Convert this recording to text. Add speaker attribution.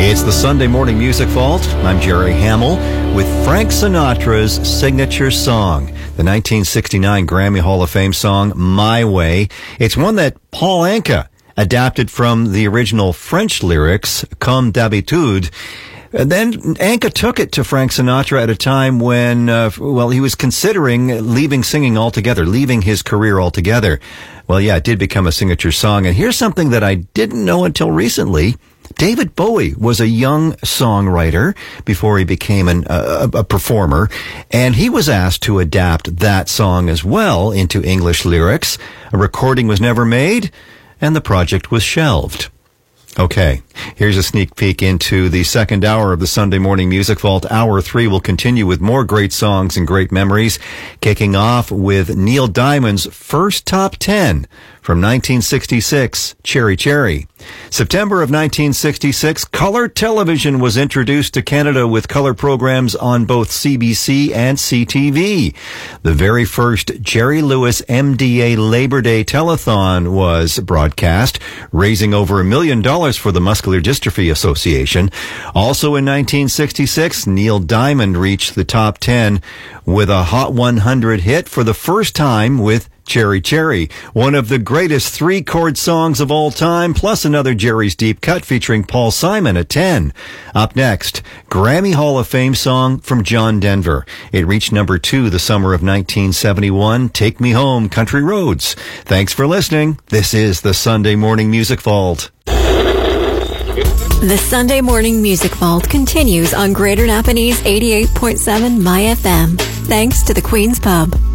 Speaker 1: It's the Sunday Morning Music Vault. I'm Jerry Hamill with Frank Sinatra's signature song, the 1969 Grammy Hall of Fame song, My Way. It's one that Paul Anka adapted from the original French lyrics, Comme d'habitude. And then Anka took it to Frank Sinatra at a time when, he was considering leaving singing altogether, leaving his career altogether. Well, yeah, it did become a signature song. And here's something that I didn't know until recently. David Bowie was a young songwriter before he became a performer, and he was asked to adapt that song as well into English lyrics. A recording was never made, and the project was shelved. Okay, here's a sneak peek into the second hour of the Sunday Morning Music Vault. Hour 3 will continue with more great songs and great memories, kicking off with Neil Diamond's first top 10 from 1966, Cherry Cherry. September of 1966, color television was introduced to Canada with color programs on both CBC and CTV. The very first Jerry Lewis MDA Labor Day Telethon was broadcast, raising over $1 million for the Muscular Dystrophy Association. Also in 1966, Neil Diamond reached the top 10 with a Hot 100 hit for the first time with Cherry Cherry, one of the greatest three-chord songs of all time, plus another Jerry's Deep Cut featuring Paul Simon at 10. Up next, Grammy Hall of Fame song from John Denver. It reached number 2 the summer of 1971, Take Me Home, Country Roads. Thanks for listening. This is the Sunday Morning Music Vault.
Speaker 2: The Sunday Morning Music Vault continues on Greater Napanese 88.7 My FM. Thanks to the Queen's Pub.